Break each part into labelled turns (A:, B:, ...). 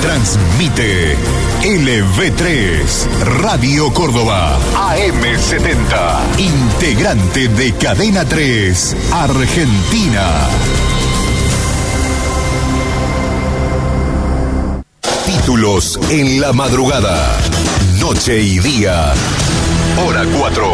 A: Transmite LV3, Radio Córdoba, AM70, integrante de Cadena 3, Argentina. Títulos en la madrugada, noche y día, hora 4.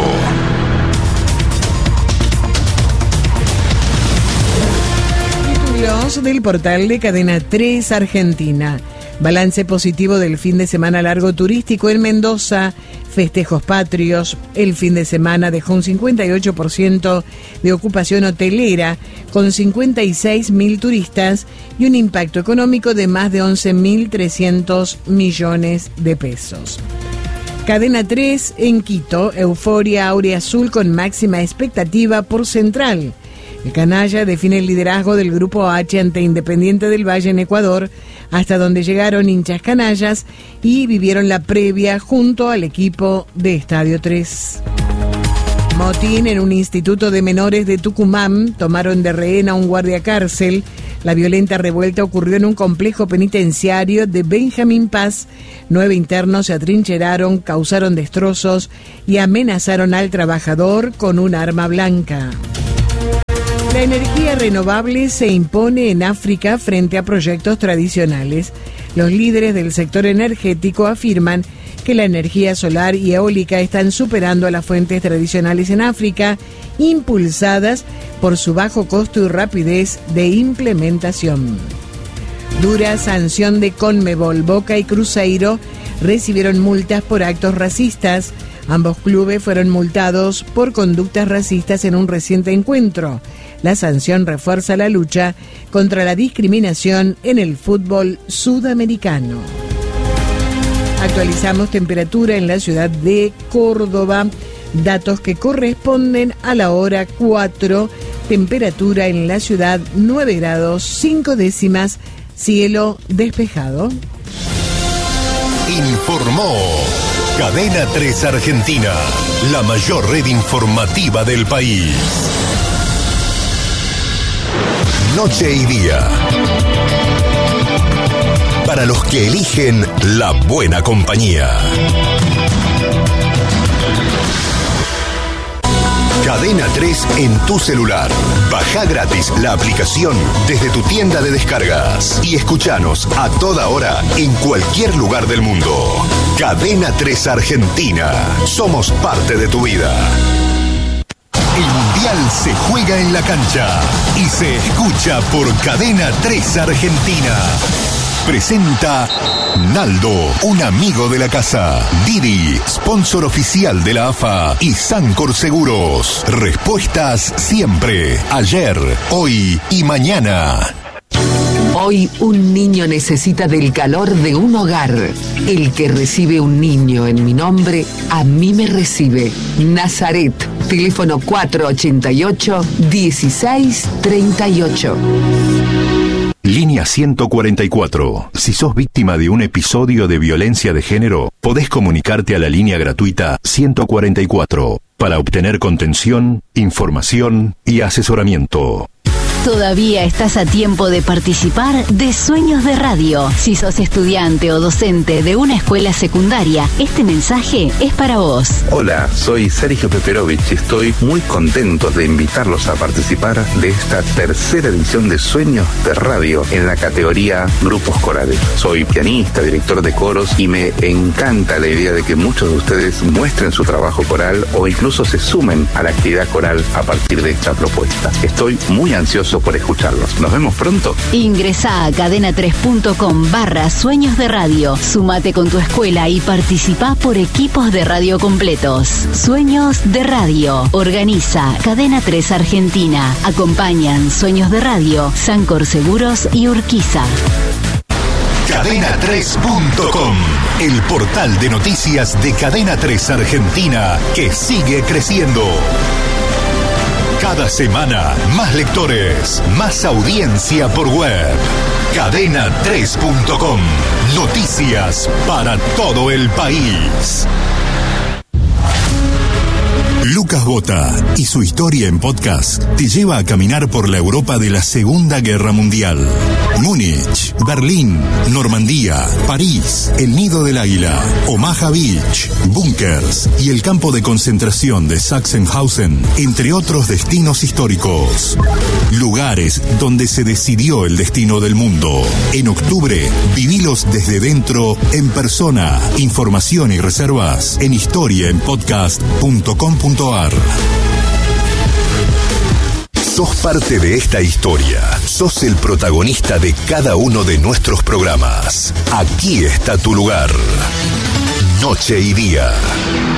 B: Títulos del portal de Cadena 3 Argentina. Balance positivo del fin de semana largo turístico en Mendoza. Festejos patrios. El fin de semana dejó un 58% de ocupación hotelera, con 56.000 turistas y un impacto económico de más de 11.300 millones de pesos. Cadena 3 en Quito. Euforia Auriazul con máxima expectativa por Central. El canalla define el liderazgo del Grupo H ante Independiente del Valle en Ecuador, hasta donde llegaron hinchas canallas y vivieron la previa junto al equipo de Estadio 3. Motín en un instituto de menores de Tucumán. Tomaron de rehén a un guardia cárcel. La violenta revuelta ocurrió en un complejo penitenciario de Benjamín Paz. 9 internos se atrincheraron, causaron destrozos y amenazaron al trabajador con un arma blanca. La energía renovable se impone en África frente a proyectos tradicionales. Los líderes del sector energético afirman que la energía solar y eólica están superando a las fuentes tradicionales en África, impulsadas por su bajo costo y rapidez de implementación. Dura sanción de Conmebol. Boca y Cruzeiro recibieron multas por actos racistas. Ambos clubes fueron multados por conductas racistas en un reciente encuentro. La sanción refuerza la lucha contra la discriminación en el fútbol sudamericano. Actualizamos temperatura en la ciudad de Córdoba. Datos que corresponden a la hora 4. Temperatura en la ciudad 9 grados 5 décimas. Cielo despejado.
A: Informó Cadena 3 Argentina, la mayor red informativa del país. Noche y día. Para los que eligen la buena compañía. Cadena 3 en tu celular. Baja gratis la aplicación desde tu tienda de descargas y escuchanos a toda hora en cualquier lugar del mundo. Cadena 3 Argentina. Somos parte de tu vida. El Mundial se juega en la cancha y se escucha por Cadena 3 Argentina. Presenta Naldo, un amigo de la casa. Didi, sponsor oficial de la AFA y Sancor Seguros. Respuestas siempre, ayer, hoy y mañana.
C: Hoy un niño necesita del calor de un hogar. El que recibe un niño en mi nombre, a mí me recibe. Nazaret, teléfono 488-1638.
A: Línea 144. Si sos víctima de un episodio de violencia de género, podés comunicarte a la línea gratuita 144 para obtener contención, información y asesoramiento.
D: Todavía estás a tiempo de participar de Sueños de Radio. Si sos estudiante o docente de una escuela secundaria, este mensaje es para vos.
E: Hola, soy Sergio Peperovich y estoy muy contento de invitarlos a participar de esta tercera edición de Sueños de Radio en la categoría Grupos Corales. Soy pianista, director de coros y me encanta la idea de que muchos de ustedes muestren su trabajo coral o incluso se sumen a la actividad coral a partir de esta propuesta. Estoy muy ansioso por escucharlos. Nos vemos pronto.
D: Ingresá a cadena3.com/Sueños de Radio. Súmate con tu escuela y participá por equipos de radio completos. Sueños de Radio. Organiza Cadena 3 Argentina. Acompañan Sueños de Radio, Sancor Seguros y Urquiza.
A: Cadena3.com, el portal de noticias de Cadena 3 Argentina que sigue creciendo. Cada semana, más lectores, más audiencia por web. Cadena3.com. Noticias para todo el país. Lucas Bota y su historia en podcast te lleva a caminar por la Europa de la Segunda Guerra Mundial. Múnich, Berlín, Normandía, París, el Nido del Águila, Omaha Beach, búnkers y el campo de concentración de Sachsenhausen, entre otros destinos históricos. Lugares donde se decidió el destino del mundo. En octubre, vivilos desde dentro, en persona. Información y reservas en historiaenpodcast.com.ar. Sos parte de esta historia. Sos el protagonista de cada uno de nuestros programas. Aquí está tu lugar. Noche y día.